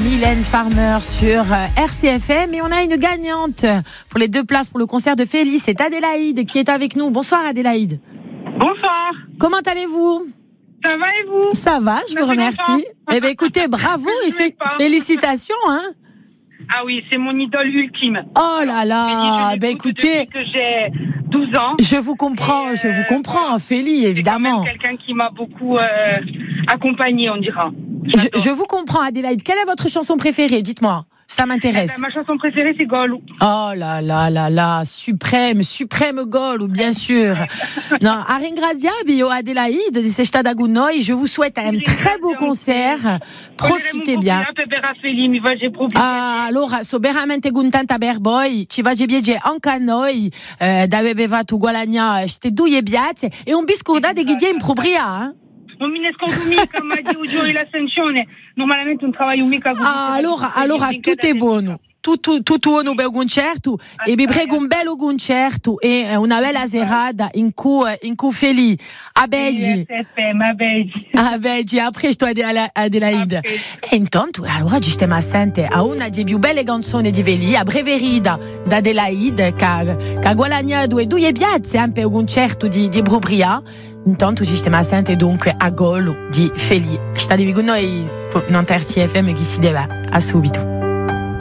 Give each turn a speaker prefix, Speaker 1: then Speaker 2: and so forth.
Speaker 1: Mylène Farmer sur RCFM et on a une gagnante pour les 2 places pour le concert de Féli. C'est Adélaïde qui est avec nous. Bonsoir Adélaïde.
Speaker 2: Bonsoir.
Speaker 1: Comment allez-vous ?
Speaker 2: Ça va et vous ?
Speaker 1: Ça va, je vous remercie. Eh bien écoutez, bravo et félicitations. Hein.
Speaker 2: Ah oui, c'est mon idole ultime.
Speaker 1: Oh là là, ben écoutez,
Speaker 2: depuis que j'ai 12 ans.
Speaker 1: Je vous comprends, voilà. Féli, évidemment.
Speaker 2: C'est quelqu'un qui m'a beaucoup accompagnée, on dira.
Speaker 1: Je vous comprends, Adélaïde. Quelle est votre chanson préférée ? Dites-moi, ça m'intéresse.
Speaker 2: Ma chanson préférée, c'est Golou.
Speaker 1: Oh là là là là, suprême Golou, bien sûr. Non, Aringrazia, bio Adélaïde, di Sesta da Gunoi. Je vous souhaite un très beau concert. Profitez bien. Allora, so veramente contenta per voi. Ci va bene anche a noi. Da bevevato guadagna ste 2 biazze e un biscotto di Ghigia in propria.
Speaker 2: Non mi nascondo mica, ma di Ugiuri l'ascensione. Normalmente un travaglio mica così.
Speaker 1: Allora tutto è buono. Tutto buono per il concerto e vi prego un bello concerto e una bella serata in cui Féli. A Beggi. A Beggi, après je dois dire Adélaïde. E intanto, allora ci stiamo assente a una delle più belle canzoni di Féli, a Breverida, da Adélaïde, che ha guadagnato 2 piazze anche per il concerto di Brubria. Intanto ci stiamo assente dunque a Golou di Féli. Statevi con noi, non RCFM, chi si deve. A subito.